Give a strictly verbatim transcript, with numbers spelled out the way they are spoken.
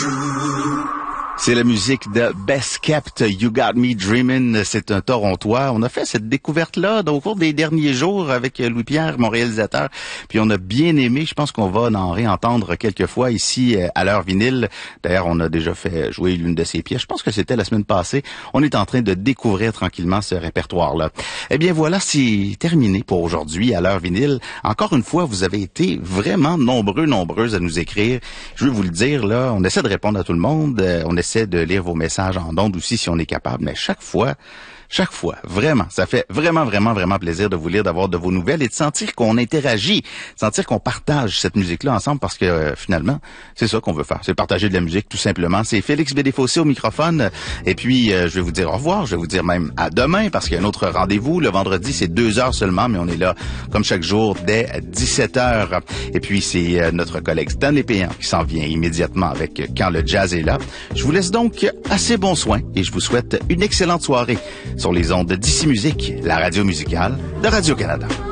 C'est la musique de Best Kept, You Got Me Dreamin'. C'est un Torontois. On a fait cette découverte-là au cours des derniers jours avec Louis-Pierre, mon réalisateur. Puis on a bien aimé. Je pense qu'on va en réentendre quelques fois ici à l'heure vinyle. D'ailleurs, on a déjà fait jouer l'une de ses pièces. Je pense que c'était la semaine passée. On est en train de découvrir tranquillement ce répertoire-là. Eh bien voilà, c'est terminé pour aujourd'hui à l'heure vinyle. Encore une fois, vous avez été vraiment nombreux, nombreuses à nous écrire. Je veux vous le dire, là, on essaie de répondre à tout le monde. On essaie de lire vos messages en ondes aussi si on est capable, mais chaque fois, chaque fois, vraiment, ça fait vraiment, vraiment, vraiment plaisir de vous lire, d'avoir de vos nouvelles et de sentir qu'on interagit, de sentir qu'on partage cette musique-là ensemble parce que euh, finalement, c'est ça qu'on veut faire, c'est partager de la musique tout simplement. C'est Félix Bédéfossé au microphone et puis euh, je vais vous dire au revoir, je vais vous dire même à demain parce qu'il y a un autre rendez-vous. Le vendredi, c'est deux heures seulement, mais on est là comme chaque jour dès dix-sept heures. Et puis c'est euh, notre collègue Stanley Péan qui s'en vient immédiatement avec euh, Quand le jazz est là. Je vous laisse donc assez bon soin et je vous souhaite une excellente soirée sur les ondes de D C Musique, la radio musicale de Radio-Canada.